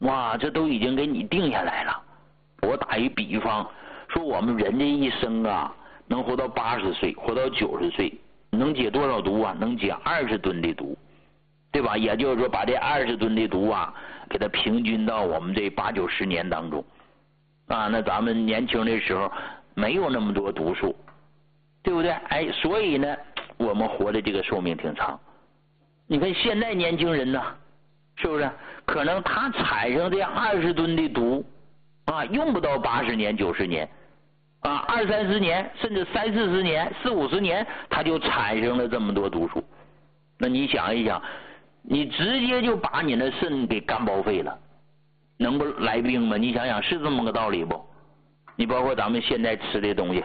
哇，这都已经给你定下来了。我打一比方说，我们人这一生啊，能活到80岁，活到90岁，能解多少毒啊？能解20吨的毒，对吧？也就是说，把这20吨的毒啊，给它平均到我们这8、90年当中啊。那咱们年轻的时候没有那么多毒素，对不对？哎，所以呢，我们活的这个寿命挺长。你看现在年轻人呢，是不是？可能他产生这20吨的毒啊，用不到80年、90年啊，20、30年，甚至30、40年、40、50年，他就产生了这么多毒素。那你想一想，你直接就把你的肾给干报废了，能不来病吗？你想想，是这么个道理不？你包括咱们现在吃的东西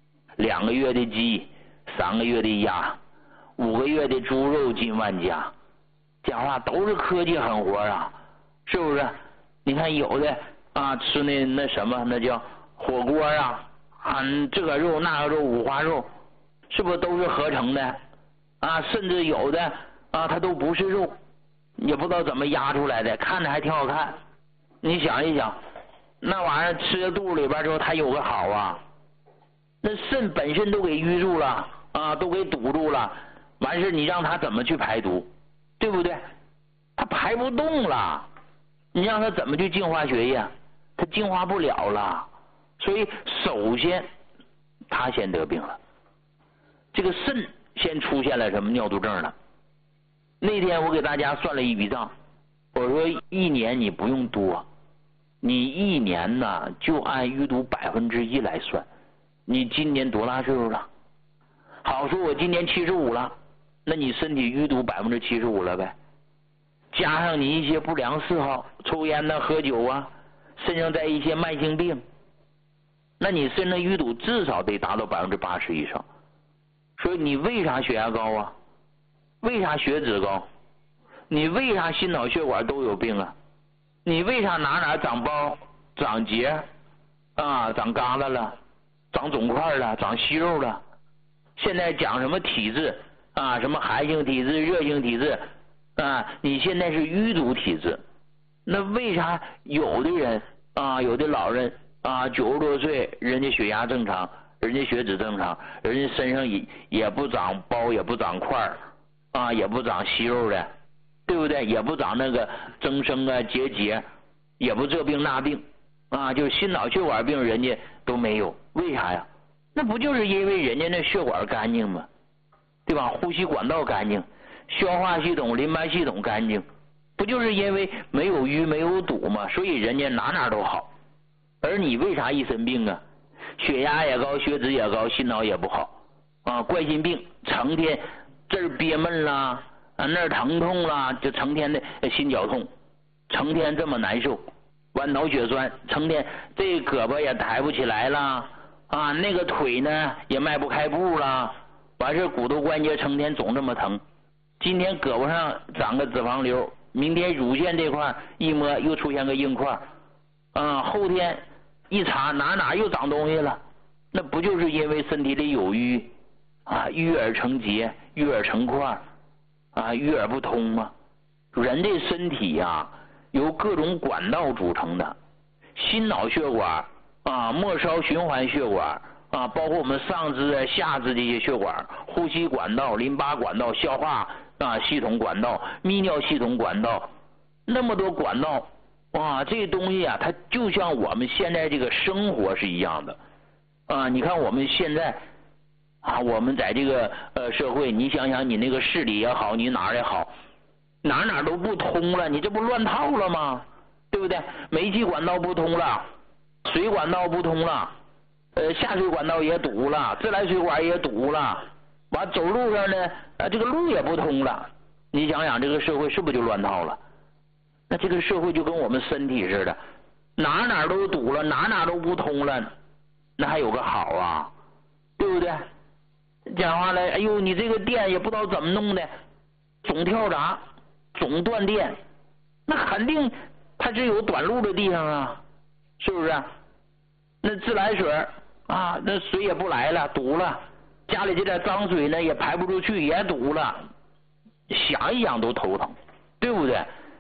，2个月的鸡，3个月的鸭，5个月的猪肉进万家，讲话都是科技狠活啊，是不是？你看有的啊，吃那什么，那叫火锅啊，这个肉那个肉，五花肉，是不是都是合成的啊？甚至有的啊，它都不是肉，也不知道怎么压出来的，看着还挺好看。你想一想，那玩意儿吃到肚里边之后，它有个好啊，那肾本身都给淤住了啊，都给堵住了，完事你让它怎么去排毒，对不对？它排不动了，你让它怎么去净化血液？它净化不了了。所以首先他先得病了，这个肾先出现了什么尿毒症了。那天我给大家算了一笔账，我说1年你不用多，你1年呢就按淤毒1%来算。你今年多大岁数了？好，说我今年75了，那你身体淤毒75%了呗，加上你一些不良嗜好，抽烟呐、喝酒啊，身上再一些慢性病，那你身上淤毒至少得达到80%以上。所以你为啥血压高啊？为啥血脂高？你为啥心脑血管都有病啊？你为啥哪长包、长结啊、长疙瘩了、长肿块了、长息肉了？现在讲什么体质啊？什么寒性体质、热性体质啊？你现在是淤毒体质。那为啥有的人啊，有的老人啊，90多岁，人家血压正常，人家血脂正常，人家身上也不长包，也不长块啊，也不长息肉的，对不对？也不长那个增生啊、结节，也不这病那病啊，就是心脑血管病人家都没有，为啥呀？那不就是因为人家那血管干净吗？对吧？呼吸管道干净，消化系统、淋巴系统干净，不就是因为没有淤没有堵吗？所以人家哪都好。而你为啥一身病啊？血压也高，血脂也高，心脑也不好啊，冠心病，成天这儿憋闷啦，那儿疼痛啦，就成天的心绞痛，成天这么难受，完脑血栓，成天这胳膊也抬不起来啦，啊，那个腿呢也迈不开步啦，完事骨头关节成天总这么疼，今天胳膊上长个脂肪瘤，明天乳腺这块一摸又出现个硬块啊，后天一查哪又长东西了，那不就是因为身体里有淤啊，淤而成结，淤而成块啊，淤而不通吗？人的身体呀，由各种管道组成的，心脑血管啊，末梢循环血管啊，包括我们上肢啊、下肢这些血管，呼吸管道、淋巴管道、消化啊系统管道、泌尿系统管道，那么多管道。哇，这东西啊，它就像我们现在这个生活是一样的啊！你看我们现在啊，我们在这个社会，你想想，你那个市里也好，你哪儿也好，哪都不通了，你这不乱套了吗？对不对？煤气管道不通了，水管道不通了，下水管道也堵了，自来水管也堵了，完走路上呢，这个路也不通了。你想想，这个社会是不是就乱套了？那这个社会就跟我们身体似的，哪都堵了，哪都不通了，那还有个好啊，对不对？讲话了，哎呦，你这个电也不知道怎么弄的，总跳闸，总断电，那肯定它是有短路的地方啊，是不是？那自来水啊，那水也不来了，堵了，家里这点脏水呢也排不出去，也堵了，想一想都头疼，对不对？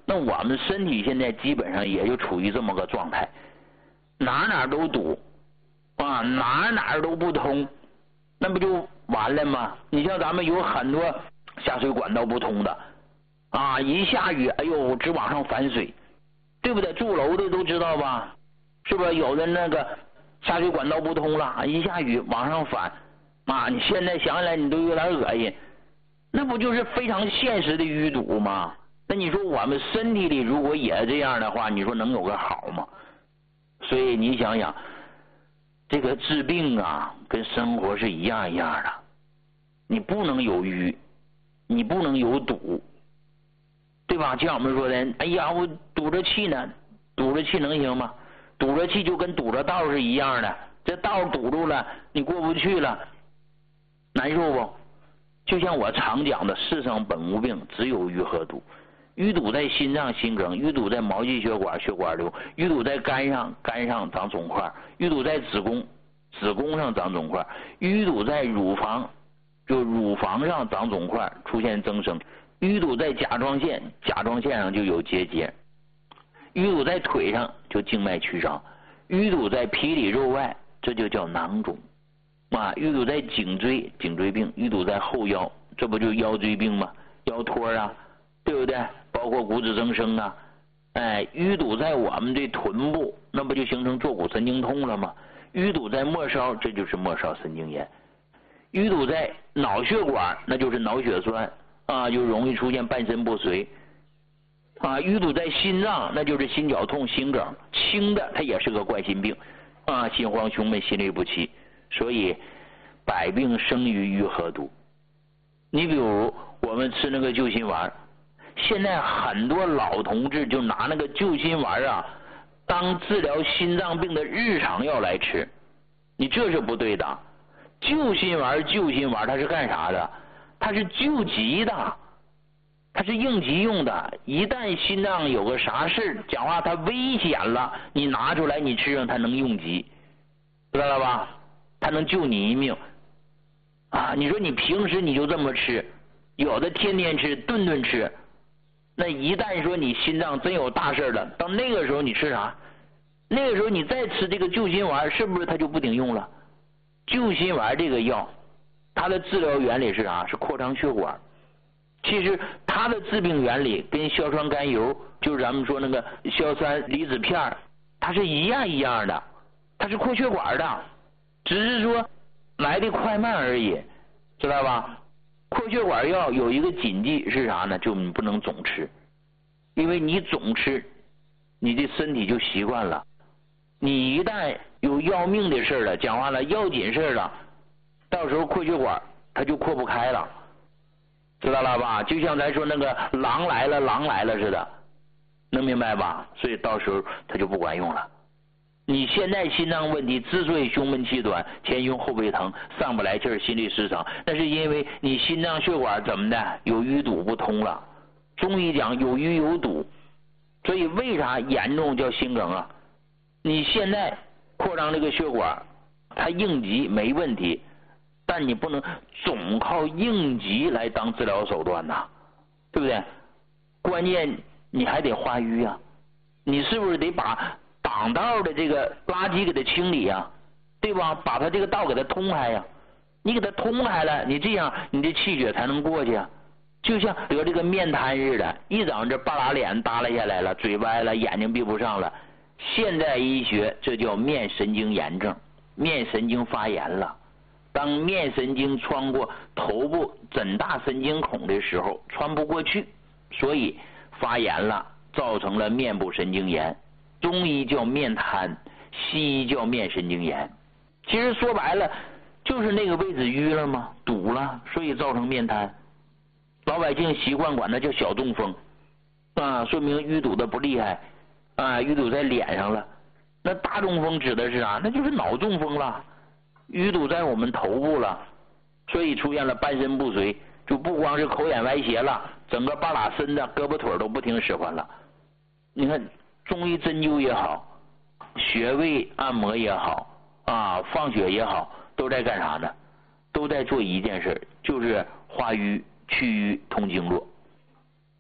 那我们身体现在基本上也就处于这么个状态，哪都堵啊，哪都不通，那不就完了吗？你像咱们有很多下水管道不通的啊，一下雨，哎呦，直往上反水，对不对？住楼的都知道吧？是不是有的那个下水管道不通了，一下雨往上反啊？你现在想起来你都有点恶心，那不就是非常现实的淤堵吗？那你说我们身体里如果也这样的话，你说能有个好吗？所以你想想，这个治病啊，跟生活是一样一样的。你不能有淤，你不能有堵，对吧？就像我们说的，哎呀，我堵着气呢，堵着气能行吗？堵着气就跟堵着道是一样的，这道堵住了，你过不去了，难受不？就像我常讲的，世上本无病，只有淤和堵。淤堵在心脏心梗，淤堵在毛细血管血管瘤，淤堵在肝上肝上长肿块，淤堵在子宫子宫上长肿块，淤堵在乳房就乳房上长肿块出现增生，淤堵在甲状腺甲状腺上就有结节，淤堵在腿上就静脉曲张，淤堵在皮里肉外这就叫囊肿啊，淤堵在颈椎颈椎病，淤堵在后腰这不就腰椎病吗？腰托啊，对不对？包括骨质增生啊，哎，淤堵在我们的臀部，那不就形成坐骨神经痛了吗？淤堵在末梢，这就是末梢神经炎。淤堵在脑血管，那就是脑血栓啊，就容易出现半身不遂啊。淤堵在心脏，那就是心绞痛心梗，轻的它也是个冠心病啊，心慌胸闷心律不齐。所以百病生于淤和堵。你比如我们吃那个救心丸，现在很多老同志就拿那个救心丸啊当治疗心脏病的日常药来吃，你这是不对的。救心丸它是干啥的？它是救急的，它是应急用的。一旦心脏有个啥事讲话它危险了，你拿出来你吃上它能用急，知道了吧？它能救你一命啊！你说你平时你就这么吃，有的天天吃顿顿吃，那一旦说你心脏真有大事了，到那个时候你吃啥？那个时候你再吃这个救心丸，是不是它就不顶用了？救心丸这个药，它的治疗原理是啥？是扩张血管。其实它的治病原理跟硝酸甘油，就是咱们说那个硝酸离子片，它是一样一样的，它是扩血管的，只是说来的快慢而已，知道吧？扩血管药有一个禁忌是啥呢？就你不能总吃，因为你总吃，你的身体就习惯了。你一旦有要命的事了，讲话了要紧事了，到时候扩血管它就扩不开了，知道了吧？就像咱说那个狼来了似的，能明白吧？所以到时候它就不管用了。你现在心脏问题之所以胸闷气短、前胸后背疼、上不来气儿、心律失常，那是因为你心脏血管怎么的有淤堵不通了。中医讲有淤有堵，所以为啥严重叫心梗啊？你现在扩张这个血管，它应急没问题，但你不能总靠应急来当治疗手段呐，对不对？关键你还得化瘀啊，你是不是得把挡道的这个垃圾给它清理啊，对吧？把它这个道给它通开呀，你给它通开了，你这样你的气血才能过去啊。就像得这个面瘫似的，一整这半拉脸耷拉下来了，嘴歪了，眼睛闭不上了。现代医学这叫面神经炎症，面神经发炎了。当面神经穿过头部枕大神经孔的时候穿不过去，所以发炎了，造成了面部神经炎。中医叫面瘫，西医叫面神经炎。其实说白了就是那个位置淤了吗？堵了，所以造成面瘫。老百姓习惯管它叫小中风啊，说明淤堵的不厉害啊，淤堵在脸上了。那大中风指的是啥？那就是脑中风了，淤堵在我们头部了，所以出现了半身不遂，就不光是口眼歪斜了，整个半拉身子胳膊腿都不听使唤了。你看中医针灸也好，穴位按摩也好啊，放血也好，都在干啥呢？都在做一件事，就是化瘀去瘀通经络。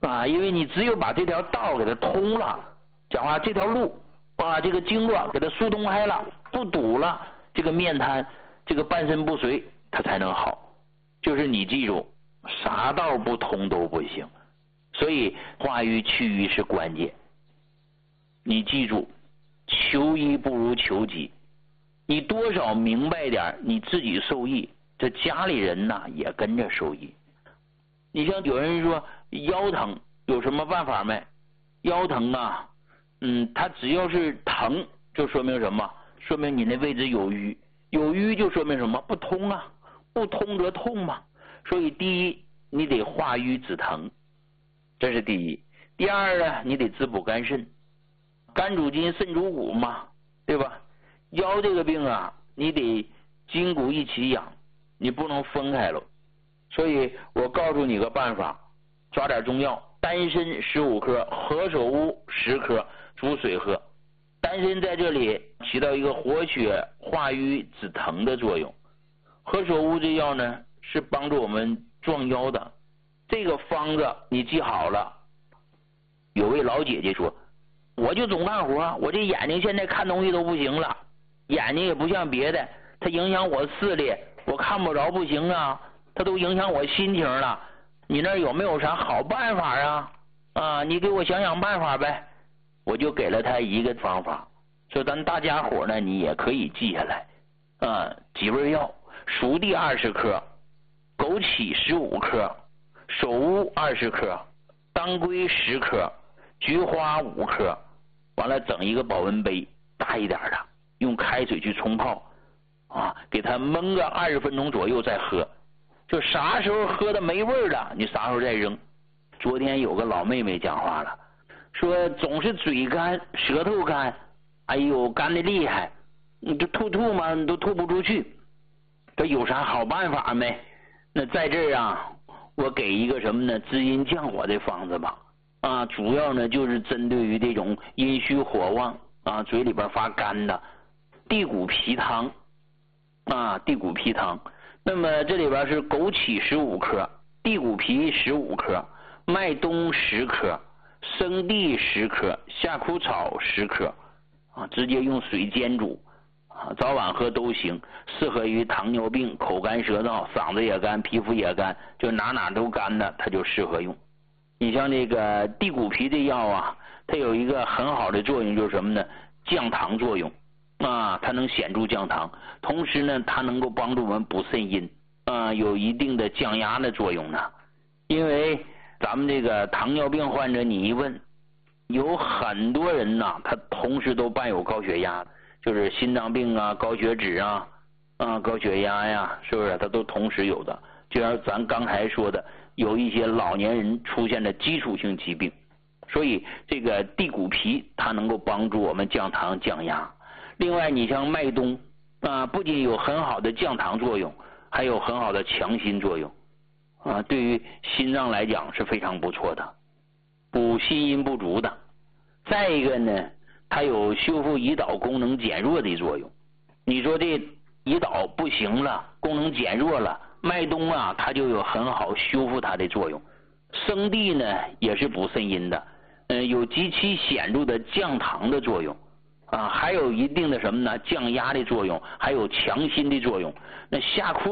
啊，因为你只有把这条道给它通了，讲话这条路啊，这个经络给它疏通开了，不堵了，这个面瘫，这个半身不遂，它才能好。就是你记住，啥道不通都不行，所以化瘀祛瘀是关键。你记住，求医不如求己，你多少明白点，你自己受益，这家里人呐也跟着受益。你像有人说腰疼有什么办法没？腰疼啊，它只要是疼，就说明什么？说明你那位置有瘀，有瘀就说明什么？不通啊，不通则痛嘛。所以第一，你得化瘀止疼，这是第一。第二呢，你得滋补肝肾，肝主筋，肾主骨嘛，对吧？腰这个病啊，你得筋骨一起养，你不能分开了。所以我告诉你个办法，抓点中药，丹参15颗，何首乌10颗，煮水喝。丹参在这里起到一个活血化瘀止疼的作用，何首乌这药呢是帮助我们壮腰的。这个方子你记好了。有位老姐姐说，我就总干活，我这眼睛现在看东西都不行了，眼睛也不像别的，它影响我视力，我看不着不行啊，它都影响我心情了。你那有没有啥好办法啊？你给我想想办法呗。我就给了他一个方法，说咱大家伙呢，你也可以记下来。几味药：熟地20克，枸杞15克，首乌20克，当归10克，菊花5克。完了整一个保温杯，大一点的，用开水去冲泡给它焖个20分钟左右再喝。就啥时候喝的没味了，你啥时候再扔。昨天有个老妹妹讲话了，说总是嘴干舌头干，哎呦干的厉害，你就吐嘛，你都吐不出去，这有啥好办法没？那在这儿我给一个什么呢？滋阴降火的方子吧。主要呢就是针对于这种阴虚火旺嘴里边发干的地骨皮汤地骨皮汤。那么这里边是枸杞15克，地骨皮15克，麦冬10克，生地10克，夏枯草10克直接用水煎煮早晚喝都行，适合于糖尿病、口干舌燥、嗓子也干、皮肤也干，就哪都干的，它就适合用。你像这个地骨皮的药它有一个很好的作用，就是什么呢？降糖作用它能显著降糖，同时呢它能够帮助我们补肾阴有一定的降压的作用呢。因为咱们这个糖尿病患者，你一问，有很多人他同时都伴有高血压，就是心脏病高血脂高血压呀，是不是他都同时有的？就像咱刚才说的，有一些老年人出现的基础性疾病，所以这个地骨皮它能够帮助我们降糖降压。另外你像麦冬不仅有很好的降糖作用，还有很好的强心作用对于心脏来讲是非常不错的，补心阴不足的。再一个呢，它有修复胰岛功能减弱的作用。你说这胰岛不行了，功能减弱了，麦冬它就有很好修复它的作用。生地呢也是补肾阴的，有极其显著的降糖的作用还有一定的什么呢？降压的作用，还有强心的作用。那夏枯